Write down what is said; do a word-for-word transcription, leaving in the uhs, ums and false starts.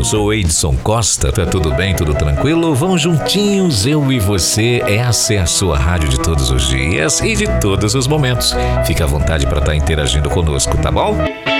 sou o Edson Costa, tá tudo bem, tudo tranquilo? Vamos juntinhos, eu e você, essa é a sua rádio de todos os dias e de todos os momentos. Fica à vontade para estar interagindo conosco, tá bom?